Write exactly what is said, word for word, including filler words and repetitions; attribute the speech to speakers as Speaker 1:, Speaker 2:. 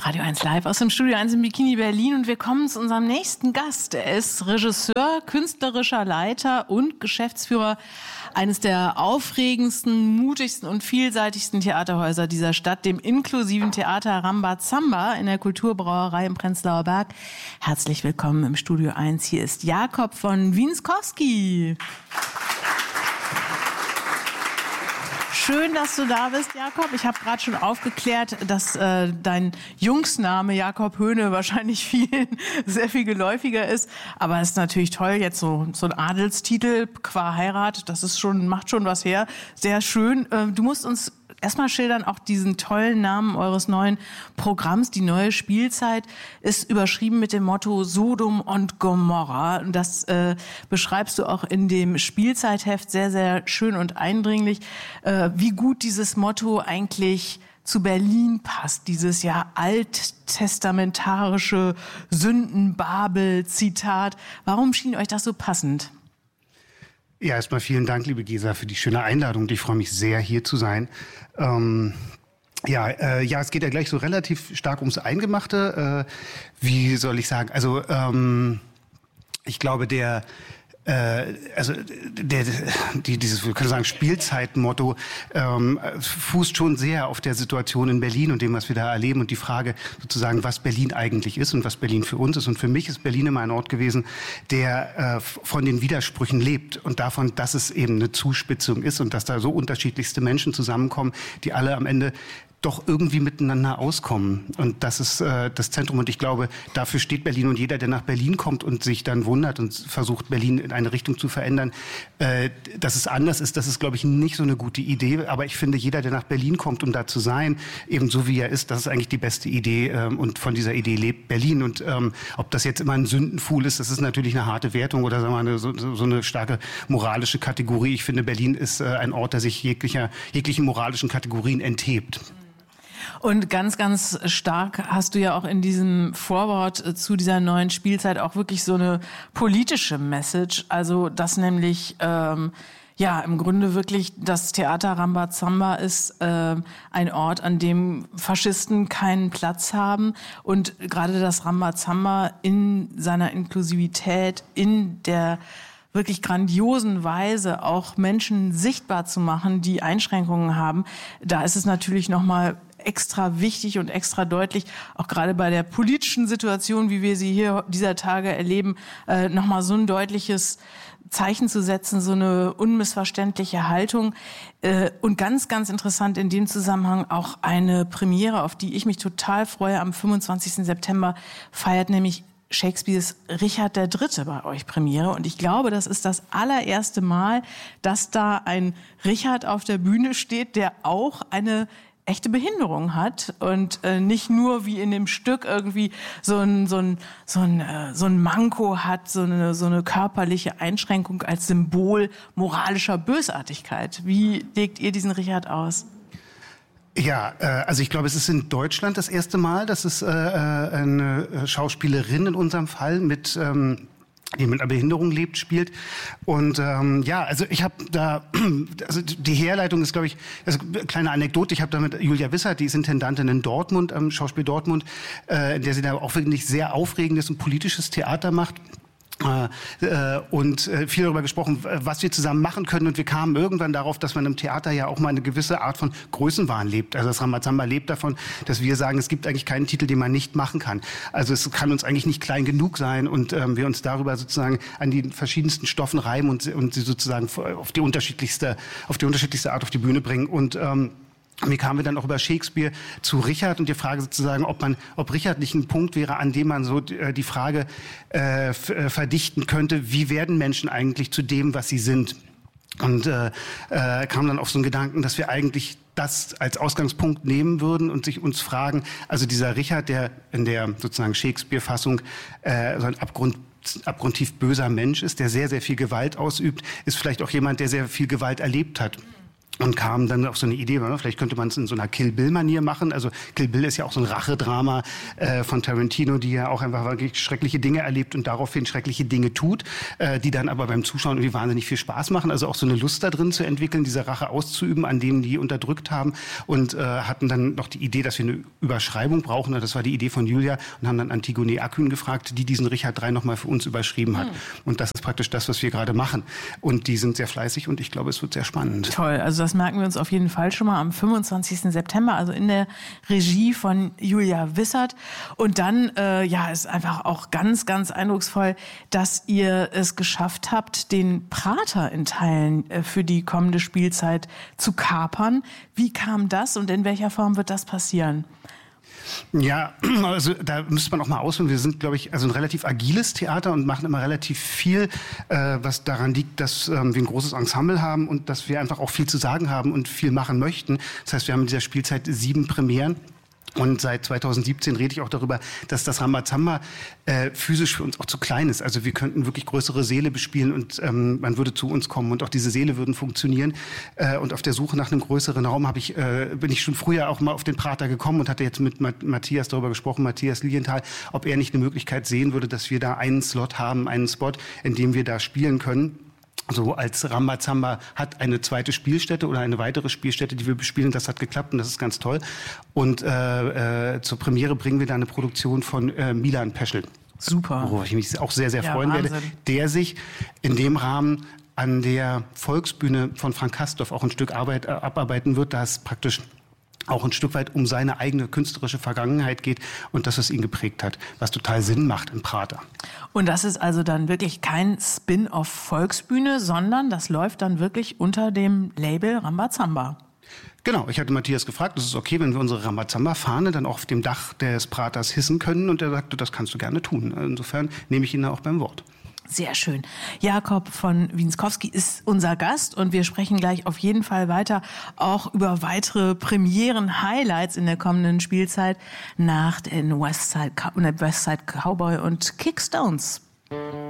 Speaker 1: Radio eins Live aus dem Studio eins in Bikini Berlin und wir kommen zu unserem nächsten Gast. Er ist Regisseur, künstlerischer Leiter und Geschäftsführer eines der aufregendsten, mutigsten und vielseitigsten Theaterhäuser dieser Stadt, dem inklusiven Theater Rambazamba in der Kulturbrauerei im Prenzlauer Berg. Herzlich willkommen im Studio eins. Hier ist Jakob von Wienskowski. Schön, dass du da bist, Jakob. Ich habe gerade schon aufgeklärt, dass äh, dein Jungsname Jakob Höhne wahrscheinlich vielen sehr viel geläufiger ist. Aber es ist natürlich toll, jetzt so, so ein Adelstitel qua Heirat, das ist schon, macht schon was her. Sehr schön. Äh, du musst uns erstmal schildern, auch diesen tollen Namen eures neuen Programms. Die neue Spielzeit ist überschrieben mit dem Motto Sodom und Gomorra. Das äh, beschreibst du auch in dem Spielzeitheft sehr, sehr schön und eindringlich, äh, wie gut dieses Motto eigentlich zu Berlin passt. Dieses ja alttestamentarische Sündenbabel-Zitat. Warum schien euch das so passend?
Speaker 2: Ja, erstmal vielen Dank, liebe Gesa, für die schöne Einladung. Ich freue mich sehr, hier zu sein. Ähm, ja, äh, ja, es geht ja gleich so relativ stark ums Eingemachte. Äh, wie soll ich sagen? Also ähm, ich glaube, der Äh, also der, die, dieses, wir können sagen, Spielzeitmotto ähm, fußt schon sehr auf der Situation in Berlin und dem, was wir da erleben und die Frage sozusagen, was Berlin eigentlich ist und was Berlin für uns ist. Und für mich ist Berlin immer ein Ort gewesen, der äh, von den Widersprüchen lebt und davon, dass es eben eine Zuspitzung ist und dass da so unterschiedlichste Menschen zusammenkommen, die alle am Ende doch irgendwie miteinander auskommen. Und das ist äh, das Zentrum. Und ich glaube, dafür steht Berlin. Und jeder, der nach Berlin kommt und sich dann wundert und versucht, Berlin in eine Richtung zu verändern, äh, dass es anders ist, das ist, glaube ich, nicht so eine gute Idee. Aber ich finde, jeder, der nach Berlin kommt, um da zu sein, eben so wie er ist, das ist eigentlich die beste Idee. Ähm, und von dieser Idee lebt Berlin. Und ähm, ob das jetzt immer ein Sündenpfuhl ist, das ist natürlich eine harte Wertung oder sagen wir mal, eine, so, so eine starke moralische Kategorie. Ich finde, Berlin ist äh, ein Ort, der sich jeglicher, jeglichen moralischen Kategorien enthebt.
Speaker 1: Und ganz, ganz stark hast du ja auch in diesem Vorwort zu dieser neuen Spielzeit auch wirklich so eine politische Message. Also, dass nämlich, ähm, ja, im Grunde wirklich das Theater Rambazamba ist äh, ein Ort, an dem Faschisten keinen Platz haben. Und gerade das Rambazamba in seiner Inklusivität, in der wirklich grandiosen Weise auch Menschen sichtbar zu machen, die Einschränkungen haben, da ist es natürlich nochmal extra wichtig und extra deutlich, auch gerade bei der politischen Situation, wie wir sie hier dieser Tage erleben, äh, nochmal so ein deutliches Zeichen zu setzen, so eine unmissverständliche Haltung. Äh, und ganz, ganz interessant in dem Zusammenhang auch eine Premiere, auf die ich mich total freue, am fünfundzwanzigsten September feiert nämlich Shakespeares Richard der Dritte bei euch Premiere. Und ich glaube, das ist das allererste Mal, dass da ein Richard auf der Bühne steht, der auch eine echte Behinderung hat und äh, nicht nur wie in dem Stück irgendwie so ein so ein so ein äh, so ein Manko hat, so eine so eine körperliche Einschränkung als Symbol moralischer Bösartigkeit. Wie legt ihr diesen Richard aus?
Speaker 2: Ja, äh, also ich glaube, es ist in Deutschland das erste Mal, dass es äh, eine Schauspielerin in unserem Fall mit ähm die mit einer Behinderung lebt, spielt. Und ähm, ja, also ich habe da, also die Herleitung ist, glaube ich, also kleine Anekdote, ich habe da mit Julia Wissert, die ist Intendantin in Dortmund, am Schauspiel Dortmund, äh, in der sie da auch wirklich sehr aufregendes und politisches Theater macht. Äh, und äh, viel darüber gesprochen, was wir zusammen machen können. Und wir kamen irgendwann darauf, dass man im Theater ja auch mal eine gewisse Art von Größenwahn lebt. Also das Rambazamba lebt davon, dass wir sagen, es gibt eigentlich keinen Titel, den man nicht machen kann. Also es kann uns eigentlich nicht klein genug sein und ähm, wir uns darüber sozusagen an die verschiedensten Stoffen reiben und, und sie sozusagen auf die unterschiedlichste, auf die unterschiedlichste Art auf die Bühne bringen. Und ähm, Wie kamen wir dann auch über Shakespeare zu Richard und die Frage sozusagen, ob man, ob Richard nicht ein Punkt wäre, an dem man so die Frage äh, verdichten könnte, wie werden Menschen eigentlich zu dem, was sie sind? Und äh, äh, kam dann auf so einen Gedanken, dass wir eigentlich das als Ausgangspunkt nehmen würden und sich uns fragen, also dieser Richard, der in der sozusagen Shakespeare-Fassung äh, so ein Abgrund abgrundtief böser Mensch ist, der sehr, sehr viel Gewalt ausübt, ist vielleicht auch jemand, der sehr viel Gewalt erlebt hat. und kam dann auf so eine Idee, vielleicht könnte man es in so einer Kill Bill-Manier machen. Also Kill Bill ist ja auch so ein Rachedrama äh, von Tarantino, die ja auch einfach wirklich schreckliche Dinge erlebt und daraufhin schreckliche Dinge tut, äh, die dann aber beim Zuschauen irgendwie wahnsinnig viel Spaß machen. Also auch so eine Lust da drin zu entwickeln, diese Rache auszuüben, an denen die unterdrückt haben. Und äh, hatten dann noch die Idee, dass wir eine Überschreibung brauchen. Das war die Idee von Julia und haben dann Antigone Akün gefragt, die diesen Richard drei nochmal für uns überschrieben hat. Mhm. Und das ist praktisch das, was wir gerade machen. Und die sind sehr fleißig und ich glaube, es wird sehr spannend.
Speaker 1: Toll, also das merken wir uns auf jeden Fall schon mal am fünfundzwanzigsten September, also in der Regie von Julia Wissert. Und dann, äh, ja, ist einfach auch ganz, ganz eindrucksvoll, dass ihr es geschafft habt, den Prater in Teilen äh, für die kommende Spielzeit zu kapern. Wie kam das und in welcher Form wird das passieren?
Speaker 2: Ja, also da müsste man auch mal ausholen. Wir sind, glaube ich, also ein relativ agiles Theater und machen immer relativ viel, äh, was daran liegt, dass ähm, wir ein großes Ensemble haben und dass wir einfach auch viel zu sagen haben und viel machen möchten. Das heißt, wir haben in dieser Spielzeit sieben Premieren. Und seit zweitausendsiebzehn rede ich auch darüber, dass das Rambazamba äh, physisch für uns auch zu klein ist. Also wir könnten wirklich größere Säle bespielen und ähm, man würde zu uns kommen und auch diese Säle würden funktionieren. Äh, und auf der Suche nach einem größeren Raum habe ich, äh, bin ich schon früher auch mal auf den Prater gekommen und hatte jetzt mit Matthias darüber gesprochen, Matthias Lilienthal, ob er nicht eine Möglichkeit sehen würde, dass wir da einen Slot haben, einen Spot, in dem wir da spielen können. So als Rambazamba hat eine zweite Spielstätte oder eine weitere Spielstätte, die wir bespielen. Das hat geklappt und das ist ganz toll. Und äh, äh, zur Premiere bringen wir da eine Produktion von äh, Milan Peschel.
Speaker 1: Super.
Speaker 2: Worauf ich mich auch sehr, sehr
Speaker 1: ja,
Speaker 2: freuen
Speaker 1: Wahnsinn.
Speaker 2: werde. Der sich in dem Rahmen an der Volksbühne von Frank Kastorf auch ein Stück Arbeit äh, abarbeiten wird. Da es praktisch auch ein Stück weit um seine eigene künstlerische Vergangenheit geht und dass es ihn geprägt hat, was total Sinn macht im Prater.
Speaker 1: Und das ist also dann wirklich kein Spin-off Volksbühne, sondern das läuft dann wirklich unter dem Label Rambazamba.
Speaker 2: Genau, ich hatte Matthias gefragt, es ist okay, wenn wir unsere Rambazamba-Fahne dann auch auf dem Dach des Praters hissen können und er sagte, das kannst du gerne tun. Insofern nehme ich ihn da auch beim Wort.
Speaker 1: Sehr schön. Jakob von Wienskowski ist unser Gast und wir sprechen gleich auf jeden Fall weiter auch über weitere Premieren-Highlights in der kommenden Spielzeit nach den Westside, Westside Cowboy und Kickstones.